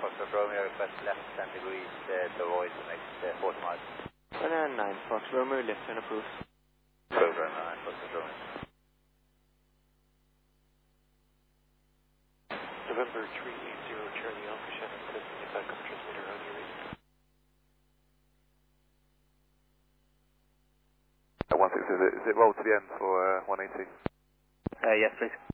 Foxtrot Romeo, request left 10 degrees to avoid the next 40 miles. 9 Fox Romeo, left turn approved. Program 9 Foxtrot Romeo. November 380 Charlie Alpha Shannon, 75 cover transmitter on your read. 16, is it roll to the end for 180? Yes, please.